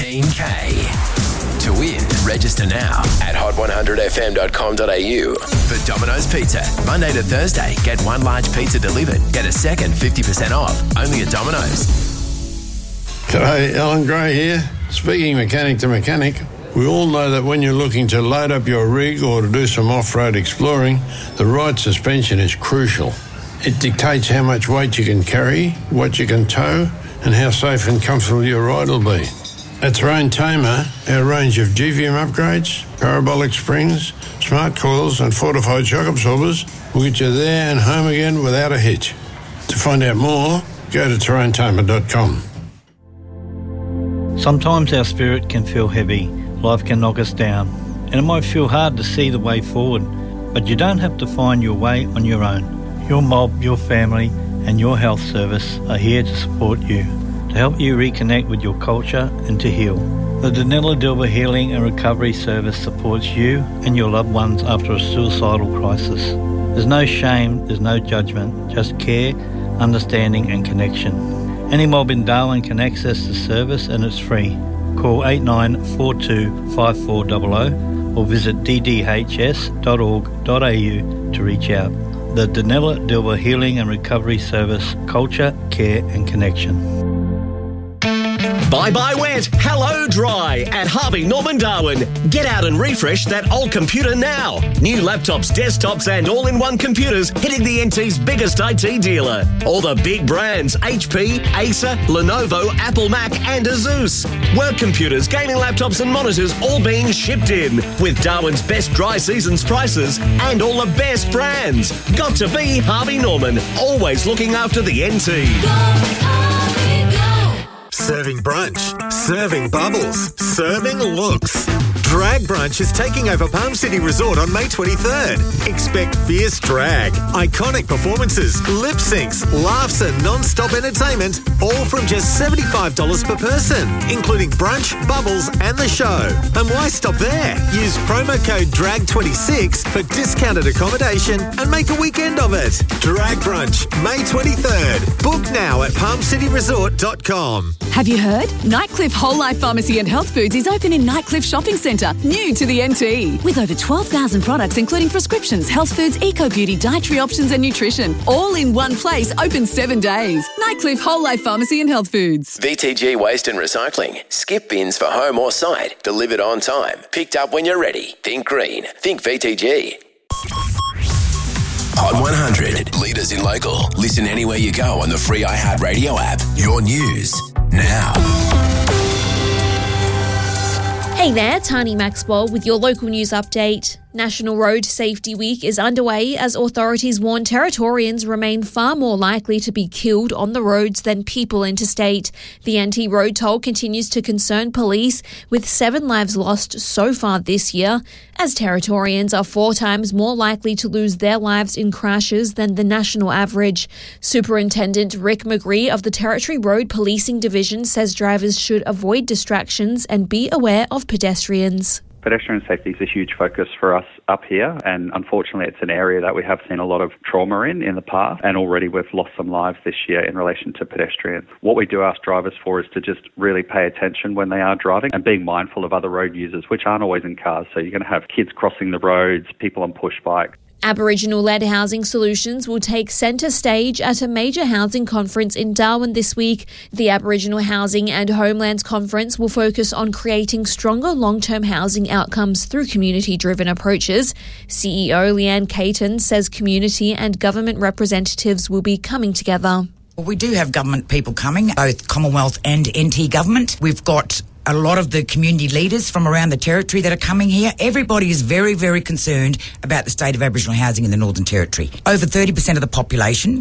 15K. To win, register now at hot100fm.com.au. For Domino's Pizza, Monday to Thursday, get one large pizza delivered. Get a second 50% off, only at Domino's. G'day, Alan Gray here. Speaking mechanic to mechanic, we all know that when you're looking to load up your rig or to do some off-road exploring, the right suspension is crucial. It dictates how much weight you can carry, what you can tow, and how safe and comfortable your ride will be. At Terrain Tamer, our range of GVM upgrades, parabolic springs, smart coils and fortified shock absorbers will get you there and home again without a hitch. To find out more, go to terraintamer.com. Sometimes our spirit can feel heavy, life can knock us down, and it might feel hard to see the way forward, but you don't have to find your way on your own. Your mob, your family and your health service are here to support you, to help you reconnect with your culture and to heal. The Danella Dilber Healing and Recovery Service supports you and your loved ones after a suicidal crisis. There's no shame, there's no judgment, just care, understanding and connection. Any mob in Darwin can access the service and it's free. Call 8942 5400 or visit ddhs.org.au to reach out. The Danella Dilber Healing and Recovery Service, culture, care and connection. Bye-bye wet, hello dry at Harvey Norman Darwin. Get out and refresh that old computer now. New laptops, desktops and all-in-one computers hitting the NT's biggest IT dealer. All the big brands, HP, Acer, Lenovo, Apple Mac and Asus. Work computers, gaming laptops and monitors all being shipped in. With Darwin's best dry seasons prices and all the best brands. Got to be Harvey Norman, always looking after the NT. Serving brunch, serving bubbles, serving looks. Drag Brunch is taking over Palm City Resort on May 23rd. Expect fierce drag, iconic performances, lip syncs, laughs and non-stop entertainment, all from just $75 per person, including brunch, bubbles and the show. And why stop there? Use promo code DRAG26 for discounted accommodation and make a weekend of it. Drag Brunch, May 23rd. Book now at palmcityresort.com. Have you heard? Nightcliff Whole Life Pharmacy and Health Foods is open in Nightcliff Shopping Centre, new to the NT. With over 12,000 products including prescriptions, health foods, eco-beauty, dietary options and nutrition. All in one place, open 7 days. Nightcliff Whole Life Pharmacy and Health Foods. VTG Waste and Recycling. Skip bins for home or site. Delivered on time. Picked up when you're ready. Think green. Think VTG. Hot 100. Leaders in local. Listen anywhere you go on the free iHeartRadio app. Your news now. Hey there, Tani Maxwell with your local news update. National Road Safety Week is underway as authorities warn Territorians remain far more likely to be killed on the roads than people interstate. The anti-road toll continues to concern police, with 7 lives lost so far this year, as Territorians are 4 times more likely to lose their lives in crashes than the national average. Superintendent Rick McGree of the Territory Road Policing Division says drivers should avoid distractions and be aware of pedestrians. Pedestrian safety is a huge focus for us up here, and unfortunately it's an area that we have seen a lot of trauma in the past, and already we've lost some lives this year in relation to pedestrians. What we do ask drivers for is to just really pay attention when they are driving and being mindful of other road users, which aren't always in cars. So you're going to have kids crossing the roads, people on push bikes. Aboriginal-led housing solutions will take centre stage at a major housing conference in Darwin this week. The Aboriginal Housing and Homelands Conference will focus on creating stronger long-term housing outcomes through community-driven approaches. CEO Leanne Caton says community and government representatives will be coming together. We do have government people coming, both Commonwealth and NT government. We've got a lot of the community leaders from around the Territory that are coming here. Everybody is very, very concerned about the state of Aboriginal housing in the Northern Territory. Over 30% of the population,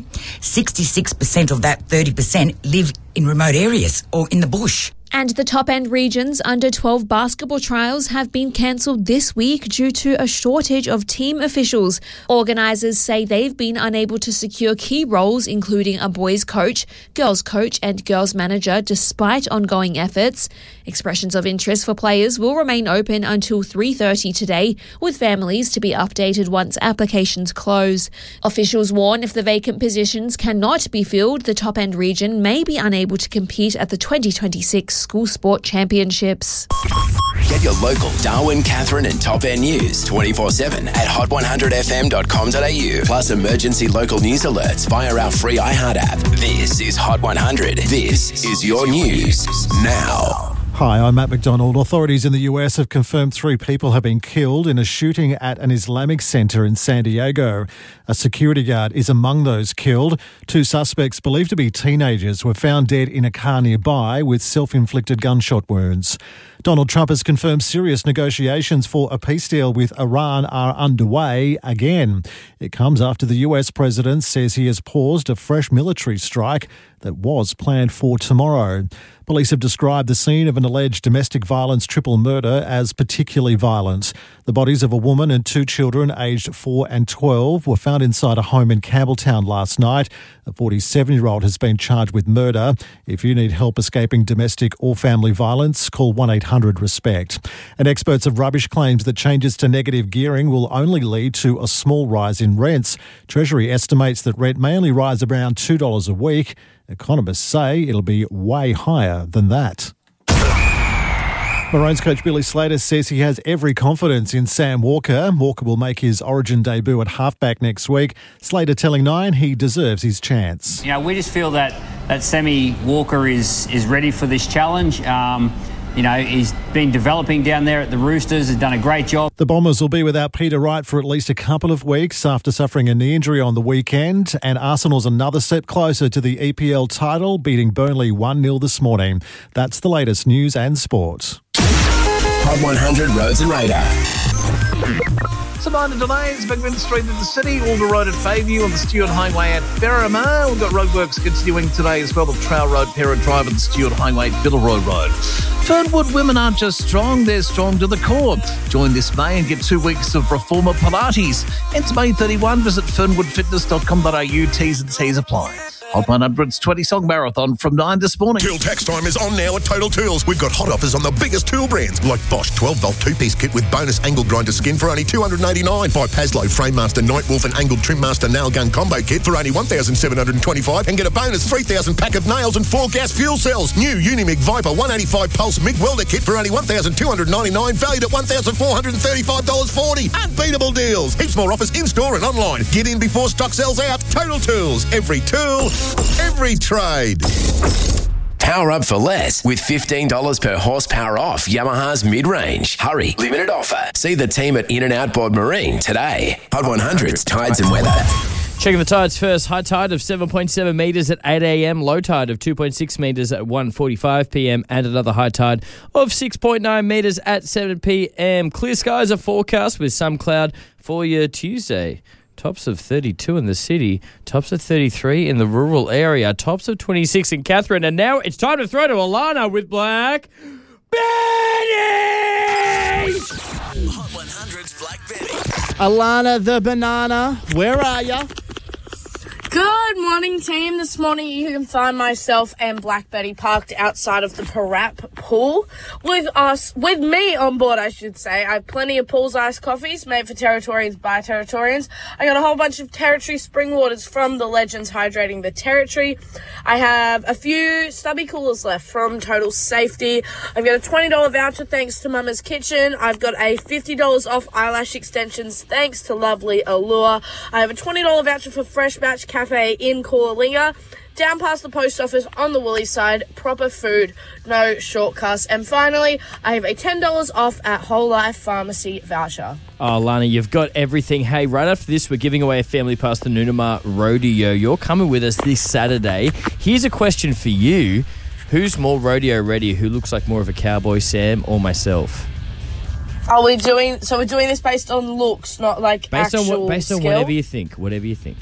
66% of that 30% live in remote areas or in the bush. And the top-end region's under-12 basketball trials have been cancelled this week due to a shortage of team officials. Organisers say they've been unable to secure key roles, including a boys' coach, girls' coach and girls' manager, despite ongoing efforts. Expressions of interest for players will remain open until 3:30 today, with families to be updated once applications close. Officials warn if the vacant positions cannot be filled, the top-end region may be unable to compete at the 2026 School Sport Championships. Get your local Darwin, Catherine and Top End news 24/7 at hot100fm.com.au. Plus emergency local news alerts via our free iHeart app. This is Hot 100. This is your news now. Hi, I'm Matt McDonald. Authorities in the US have confirmed 3 people have been killed in a shooting at an Islamic center in San Diego. A security guard is among those killed. 2 suspects, believed to be teenagers, were found dead in a car nearby with self-inflicted gunshot wounds. Donald Trump has confirmed serious negotiations for a peace deal with Iran are underway again. It comes after the US president says he has paused a fresh military strike that was planned for tomorrow. Police have described the scene of an alleged domestic violence triple murder as particularly violent. The bodies of a woman and 2 children aged 4 and 12 were found inside a home in Campbelltown last night. A 47-year-old has been charged with murder. If you need help escaping domestic or family violence, call 1-800-RESPECT. And experts have rubbish claims that changes to negative gearing will only lead to a small rise in rents. Treasury estimates that rent may only rise around $2 a week. Economists say it'll be way higher than that. Maroons coach Billy Slater says he has every confidence in Sam Walker. Walker will make his Origin debut at halfback next week. Slater telling Nine he deserves his chance. You know, we just feel that Sammy Walker is ready for this challenge. You know, he's been developing down there at the Roosters, has done a great job. The Bombers will be without Peter Wright for at least a couple of weeks after suffering a knee injury on the weekend. And Arsenal's another step closer to the EPL title, beating Burnley 1-0 this morning. That's the latest news and sport. Hot 100 Roads and Radar. Some minor delays, Bigman Street in the city, Alder Road at Bayview and the Stewart Highway at Berrima. We've got roadworks continuing today as well, the Trail Road, Parrot Drive and the Stewart Highway at Biddle Road. Fernwood women aren't just strong, they're strong to the core. Join this May and get 2 weeks of Reformer Pilates. It's May 31. Visit fernwoodfitness.com.au. T's and C's apply. Hot 100's 20-song marathon from 9 this morning. Tool tax time is on now at Total Tools. We've got hot offers on the biggest tool brands like Bosch 12-volt 2-piece kit with bonus angle grinder skin for only $289. Buy Paslow Framemaster Nightwolf and Angled Trim Master Nail Gun Combo Kit for only $1,725 and get a bonus 3,000 pack of nails and 4 gas fuel cells. New Unimig Viper 185 Pulse MIG Welder Kit for only $1,299, valued at $1,435.40. Unbeatable deals. Heaps more offers in-store and online. Get in before stock sells out. Total Tools. Every tool, every trade. Power up for less with $15 per horsepower off Yamaha's mid-range. Hurry, limited offer. See the team at In-N-Out Board Marine today. Hot 100's Tides and Weather. Checking the tides first. High tide of 7.7 metres at 8 a.m. Low tide of 2.6 metres at 1:45 p.m. And another high tide of 6.9 metres at 7 p.m. Clear skies are forecast with some cloud for your Tuesday. Tops of 32 in the city, tops of 33 in the rural area, tops of 26 in Catherine. And now it's time to throw to Alana with Black Betty! Hot 100's Black Betty. Alana the banana, where are ya? Good morning, team. This morning you can find myself and Black Betty parked outside of the Parap pool with me on board, I should say. I have plenty of Paul's Ice coffees made for Territorians by Territorians. I got a whole bunch of Territory spring waters from the Legends hydrating the Territory. I have a few stubby coolers left from Total Safety. I've got a $20 voucher thanks to Mama's Kitchen. I've got a $50 off eyelash extensions thanks to Lovely Allure. I have a $20 voucher for Fresh Batch Cafe in Coalinga. Down past the post office on the Woolly side, proper food, no shortcuts. And finally, I have a $10 off at Whole Life Pharmacy voucher. Oh, Lana, you've got everything. Hey, right after this, we're giving away a family pass to Noonamar Rodeo. You're coming with us this Saturday. Here's a question for you. Who's more rodeo ready? Who looks like more of a cowboy, Sam or myself? We're doing this based on looks, not like based actual on skill? whatever you think. Whatever you think.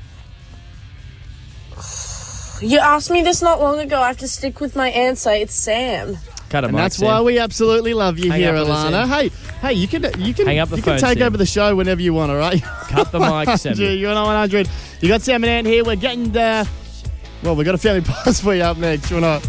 You asked me this not long ago. I have to stick with my answer. It's Sam. Cut it, And Mike, that's Sam. why we absolutely love you Hang here, up on us, Alana. Sam. Hey, you can Hang up the phone, take Sam. over the show whenever you want, all right? Cut the mic, Sam. You're on 100. You got Sam and Ant here. We're getting we've got a family pass for you up next. You want to?